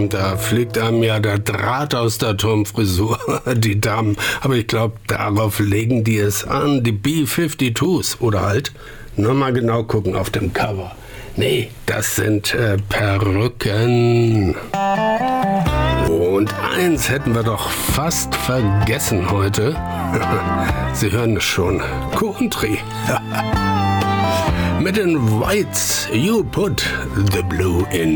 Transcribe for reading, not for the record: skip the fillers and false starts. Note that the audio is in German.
Da fliegt einem ja der Draht aus der Turmfrisur, die Damen. Aber ich glaube, darauf legen die es an, die B-52s. Oder halt, nur mal genau gucken auf dem Cover. Nee, das sind Perücken. Und eins hätten wir doch fast vergessen heute. Sie hören es schon. Country. Mit den Whites, you put the blue in